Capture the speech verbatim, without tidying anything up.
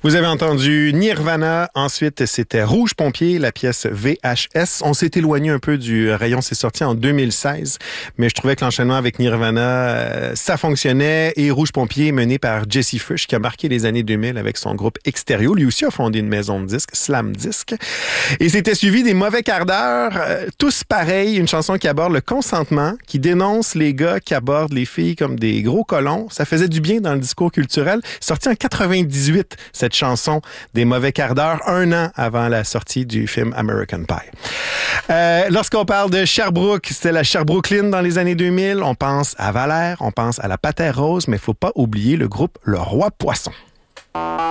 Vous avez entendu Nirvana. Ensuite, c'était Rouge Pompier, la pièce V H S. On s'est éloigné un peu du rayon. C'est sorti en deux mille seize. Mais je trouvais que l'enchaînement avec Nirvana, euh, ça fonctionnait. Et Rouge Pompier, mené par Jesse Fush, qui a marqué les années deux mille avec son groupe Extérieur. Lui aussi a fondé une maison de disques, Slam Disc. Et c'était suivi des Mauvais Quarts d'heure. Euh, tous pareils. Une chanson qui aborde le consentement, qui dénonce les gars qui abordent les filles comme des gros colons. Ça faisait du bien dans le discours culturel. Sorti en quatre-vingt-dix-huit, cette chanson des Mauvais Quarts d'heure, un an avant la sortie du film American Pie. Euh, lorsqu'on parle de Sherbrooke, c'était la Sherbrooklyn dans les années deux mille. On pense à Valère, on pense à la Patère Rose, mais il ne faut pas oublier le groupe Le Roi Poisson.